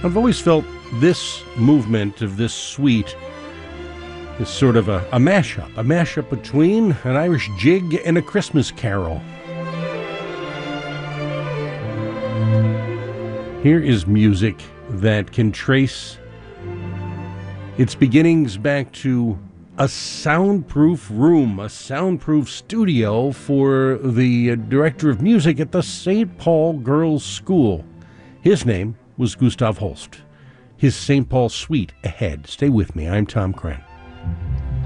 I've always felt this movement of this suite is sort of a mashup between an Irish jig and a Christmas carol. Here is music that can trace its beginnings back to a soundproof room, a soundproof studio for the director of music at the St. Paul Girls' School. His name was Gustav Holst. His St. Paul Suite ahead. Stay with me. I'm Tom Crenn.